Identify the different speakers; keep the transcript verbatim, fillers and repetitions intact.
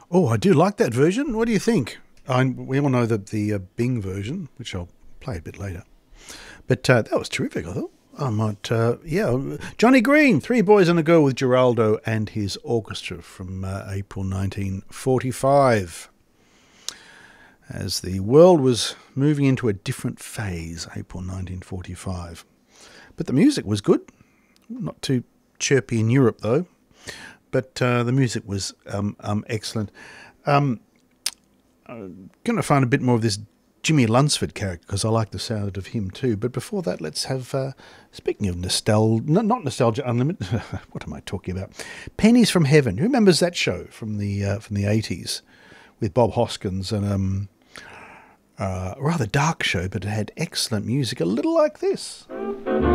Speaker 1: Oh, I do like that version. What do you think? I, we all know that the uh, Bing version, which I'll play a bit later. But uh, that was terrific, I thought. I might, uh, yeah. Johnny Green, Three Boys and a Girl with Geraldo and his orchestra from uh, April nineteen forty-five. As the world was moving into a different phase, April nineteen forty-five. But the music was good. Not too chirpy in Europe, though. But uh, the music was um, um, excellent. Um, I'm going to find a bit more of this Jimmy Lunsford character because I like the sound of him too. But before that, let's have, uh, speaking of nostalgia, not, not Nostalgia Unlimited, what am I talking about? Pennies from Heaven. Who remembers that show from the uh, from the eighties with Bob Hoskins and um, uh, a rather dark show, but it had excellent music, a little like this.